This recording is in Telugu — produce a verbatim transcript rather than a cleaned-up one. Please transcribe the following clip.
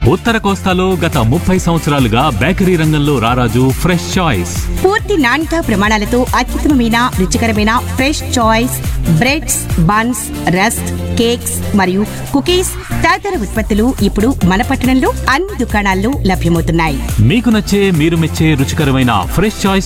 ఉత్తర కోస్తాలో గత ముప్పై సంవత్సరాలుగా బేకరీ రంగంలో రారాజు ఫ్రెష్ చాయిస్. పూర్తి నాణ్యతా ప్రమాణాలతో అత్యుత్తమమైన రుచికరమైన fresh choice breads, buns, rusk, cakes మరియు కుకీస్ తదితర ఉత్పత్తులు ఇప్పుడు మన పట్టణంలో అన్ని దుకాణాల్లో లభ్యమవుతున్నాయి. మీకు నచ్చే మీరు మెచ్చే రుచికరమైన ఫ్రెష్ చాయిస్